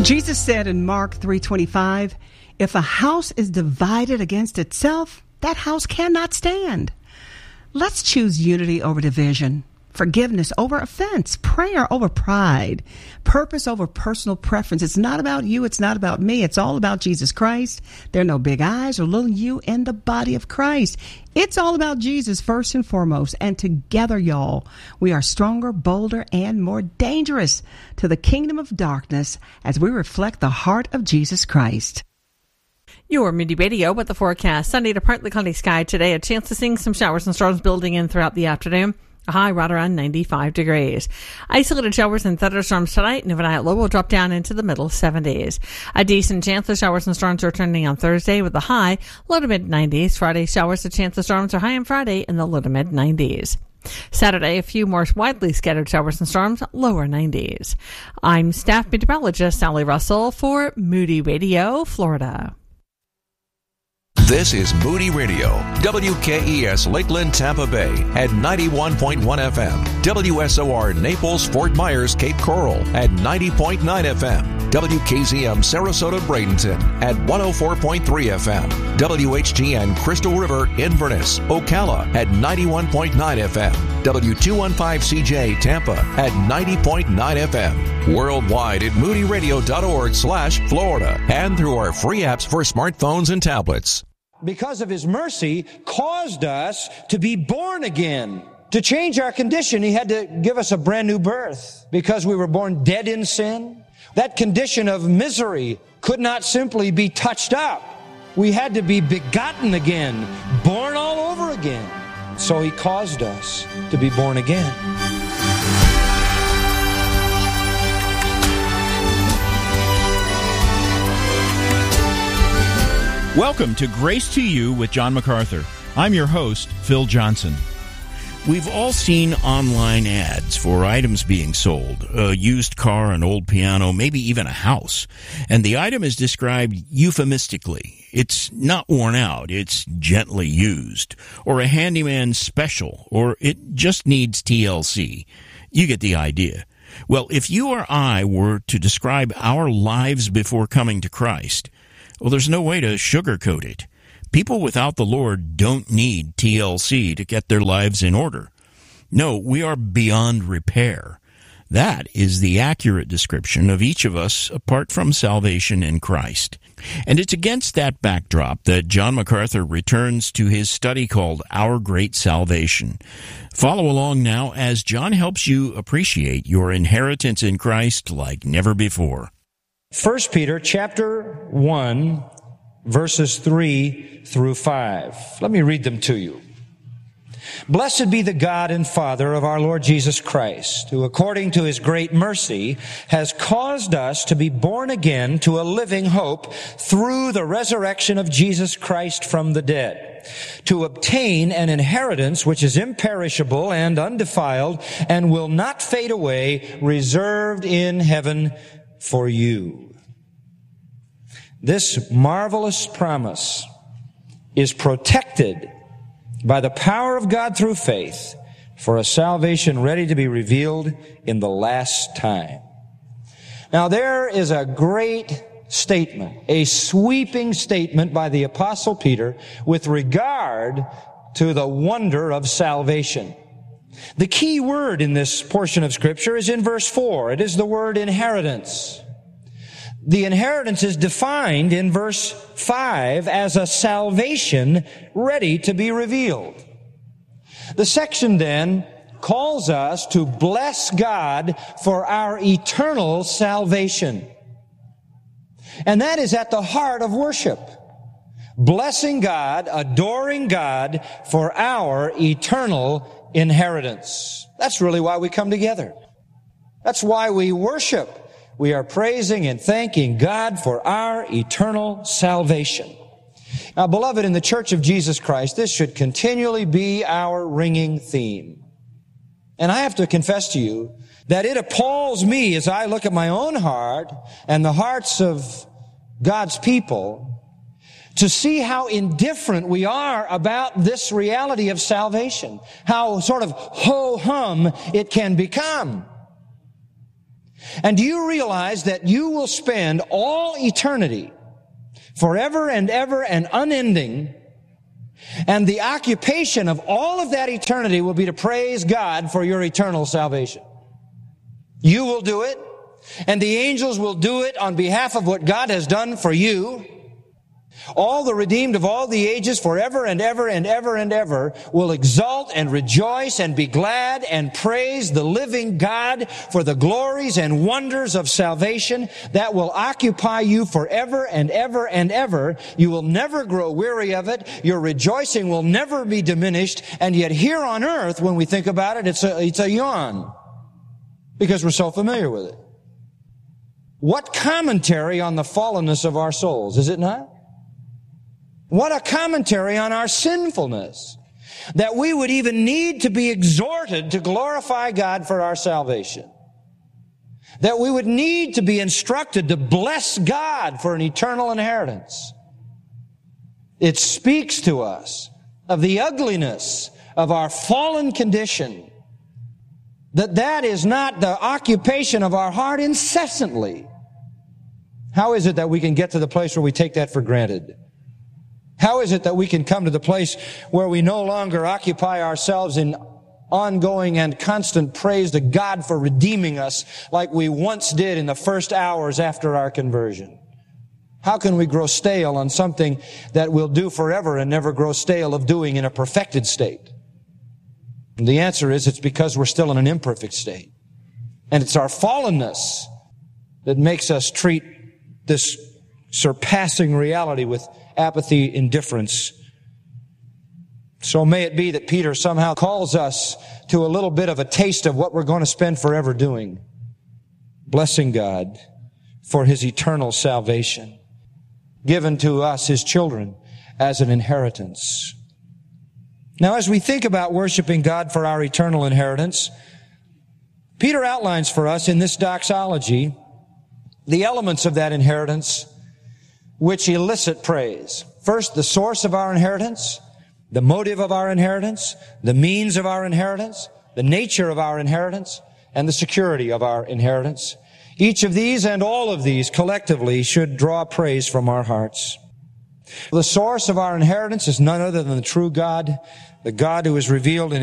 Jesus said in Mark 3:25, if a house is divided against itself, that house cannot stand. Let's choose unity over division, forgiveness over offense, prayer over pride, purpose over personal preference. It's not about you. It's not about me. It's all about Jesus Christ. There are no big I's or little you in the body of Christ. It's all about Jesus first and foremost. And together, y'all, we are stronger, bolder, and more dangerous to the kingdom of darkness as we reflect the heart of Jesus Christ. Your Moody Radio with the forecast. Sunday to partly cloudy sky today. A chance to see some showers and storms building in throughout the afternoon. A high right around 95 degrees. Isolated showers and thunderstorms tonight, and overnight low will drop down into the middle 70s. A decent chance of showers and storms returning on Thursday with a high low to mid 90s. Friday showers, a chance of storms are high on Friday in the low to mid 90s. Saturday, a few more widely scattered showers and storms, lower 90s. I'm staff meteorologist Sally Russell for Moody Radio, Florida. This is Moody Radio, WKES Lakeland, Tampa Bay at 91.1 FM, WSOR Naples, Fort Myers, Cape Coral at 90.9 FM, WKZM Sarasota, Bradenton at 104.3 FM, WHTN Crystal River, Inverness, Ocala at 91.9 FM, W215CJ Tampa at 90.9 FM, worldwide at moodyradio.org/Florida, and through our free apps for smartphones and tablets. Because of his mercy, caused us to be born again. To change our condition, he had to give us a brand new birth. Because we were born dead in sin, that condition of misery could not simply be touched up. We had to be begotten again, born all over again. So he caused us to be born again. Welcome to Grace to You with John MacArthur. I'm your host, Phil Johnson. We've all seen online ads for items being sold, a used car, an old piano, maybe even a house. And the item is described euphemistically. It's not worn out, it's gently used. Or a handyman special, or it just needs TLC. You get the idea. Well, if you or I were to describe our lives before coming to Christ, well, there's no way to sugarcoat it. People without the Lord don't need TLC to get their lives in order. No, we are beyond repair. That is the accurate description of each of us apart from salvation in Christ. And it's against that backdrop that John MacArthur returns to his study called Our Great Salvation. Follow along now as John helps you appreciate your inheritance in Christ like never before. 1 Peter chapter 1, verses 3 through 5. Let me read them to you. Blessed be the God and Father of our Lord Jesus Christ, who according to his great mercy has caused us to be born again to a living hope through the resurrection of Jesus Christ from the dead, to obtain an inheritance which is imperishable and undefiled and will not fade away, reserved in heaven for you. This marvelous promise is protected by the power of God through faith for a salvation ready to be revealed in the last time. Now there is a great statement, a sweeping statement by the Apostle Peter with regard to the wonder of salvation. The key word in this portion of Scripture is in verse 4. It is the word inheritance. The inheritance is defined in verse 5 as a salvation ready to be revealed. The section then calls us to bless God for our eternal salvation. And that is at the heart of worship. Blessing God, adoring God for our eternal inheritance. That's really why we come together. That's why we worship. We are praising and thanking God for our eternal salvation. Now, beloved, in the Church of Jesus Christ, this should continually be our ringing theme. And I have to confess to you that it appalls me as I look at my own heart and the hearts of God's people to see how indifferent we are about this reality of salvation, how sort of ho-hum it can become. And do you realize that you will spend all eternity, forever and ever and unending, and the occupation of all of that eternity will be to praise God for your eternal salvation? You will do it, and the angels will do it on behalf of what God has done for you. All the redeemed of all the ages forever and ever and ever and ever will exult and rejoice and be glad and praise the living God for the glories and wonders of salvation that will occupy you forever and ever and ever. You will never grow weary of it. Your rejoicing will never be diminished. And yet here on earth, when we think about it, it's a yawn because we're so familiar with it. What commentary on the fallenness of our souls, is it not? What a commentary on our sinfulness, that we would even need to be exhorted to glorify God for our salvation. That we would need to be instructed to bless God for an eternal inheritance. It speaks to us of the ugliness of our fallen condition, that is not the occupation of our heart incessantly. How is it that we can get to the place where we take that for granted? How is it that we can come to the place where we no longer occupy ourselves in ongoing and constant praise to God for redeeming us like we once did in the first hours after our conversion? How can we grow stale on something that we'll do forever and never grow stale of doing in a perfected state? And the answer is it's because we're still in an imperfect state. And it's our fallenness that makes us treat this surpassing reality with apathy, indifference. So may it be that Peter somehow calls us to a little bit of a taste of what we're going to spend forever doing, blessing God for His eternal salvation, given to us, His children, as an inheritance. Now, as we think about worshiping God for our eternal inheritance, Peter outlines for us in this doxology the elements of that inheritance which elicit praise. First, the source of our inheritance, the motive of our inheritance, the means of our inheritance, the nature of our inheritance, and the security of our inheritance. Each of these and all of these collectively should draw praise from our hearts. The source of our inheritance is none other than the true God, the God who is revealed in